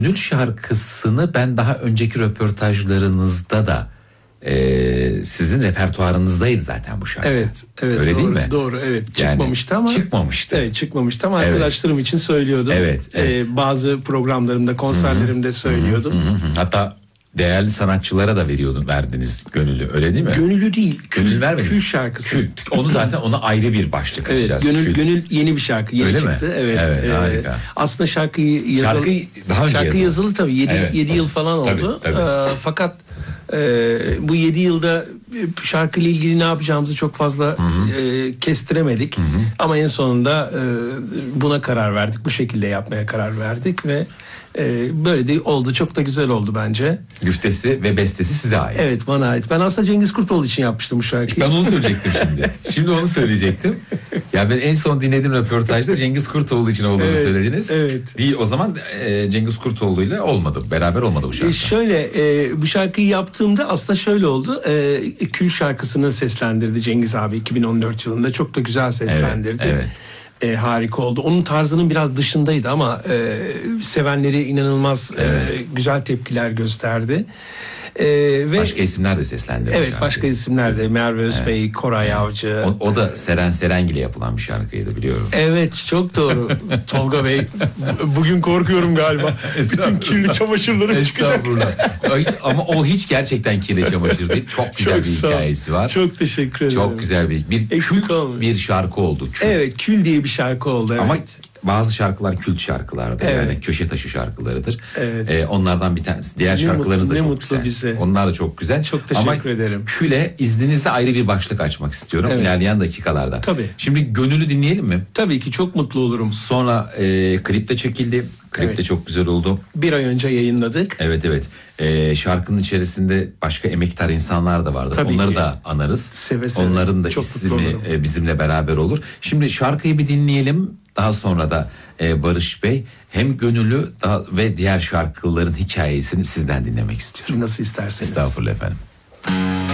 Gönül şarkısını ben daha önceki röportajlarınızda da sizin repertuarınızdaydı zaten bu şarkı. Evet, Öyle doğru, değil mi? Doğru, evet. Çıkmamıştı ama. Çıkmamıştı. Çıkmamıştı ama arkadaşlarım için söylüyordum. Evet. Bazı programlarımda, konserlerimde söylüyordum. Hatta değerli sanatçılara da verdiniz Gönül'ü, öyle değil mi? Gönül'ü değil. Gönül vermedin. Kül şarkısı. Onu zaten ona ayrı bir başlık açacağız. Gönül yeni bir şarkı. Yeni öyle çıktı. Mi? Evet. Harika. Aslında şarkı daha önce yazılı tabii. 7 yıl falan oldu. Tabii. Fakat bu 7 yılda şarkıyla ilgili ne yapacağımızı çok fazla kestiremedik. Ama en sonunda buna karar verdik. Bu şekilde yapmaya karar verdik ve böyle de oldu. Çok da güzel oldu bence. Güftesi ve bestesi size ait. Evet, bana ait. Ben aslında Cengiz Kurtoğlu için yapmıştım bu şarkıyı. Ben onu söyleyecektim şimdi. Şimdi onu söyleyecektim. Ya ben en son dinlediğim röportajda Cengiz Kurtoğlu için olduğunu söylediniz. Evet. Değil, o zaman Cengiz Kurtoğlu ile beraber olmadı bu şarkı. Bu şarkıyı yaptığımda aslında şöyle oldu. Kül şarkısını seslendirdi Cengiz abi 2014 yılında. Çok da güzel seslendirdi. Evet. Harika oldu. Onun tarzının biraz dışındaydı ama sevenleri inanılmaz güzel tepkiler gösterdi. Başka isimler de seslendirdi. Evet, başka isimler de. Merve Özbey, Koray Avcı. O da Seren Serengil ile yapılan bir şarkıydı, biliyorum. Evet, çok doğru. Tolga Bey, bugün korkuyorum galiba. Bütün kirli çamaşırlarım çıkacak. Ama o hiç gerçekten kirli çamaşır değil. Çok güzel bir hikayesi var. Çok teşekkür ederim. Çok güzel bir kült bir şarkı oldu. Evet, Kül diye bir şarkı oldu. Evet. Ama bazı şarkılar kült şarkılardır. Evet. Yani köşe taşı şarkılarıdır. Evet. Onlardan bir tanesi. Diğer şarkılarınız da çok güzel. Bize. Onlar da çok güzel. Çok teşekkür ederim. Küle izninizle ayrı bir başlık açmak istiyorum ilerleyen dakikalarda. Tabii. Şimdi Gönül'ü dinleyelim mi? Tabii ki, çok mutlu olurum. Sonra klip de çekildi. Klip de çok güzel oldu. Bir ay önce yayınladık. Evet. Şarkının içerisinde başka emektar insanlar da vardı. Tabii onları ki. da anarız. Seve seve. Onların da çok ismi bizimle beraber olur. Şimdi şarkıyı bir dinleyelim. Daha sonra da Barış Bey hem Gönül'ü ve diğer şarkıların hikayesini sizden dinlemek istiyorum. Siz nasıl isterseniz. Estağfurullah efendim.